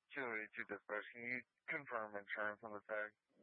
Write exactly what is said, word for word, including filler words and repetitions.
Julie to dispatch. Can you confirm insurance on the tag?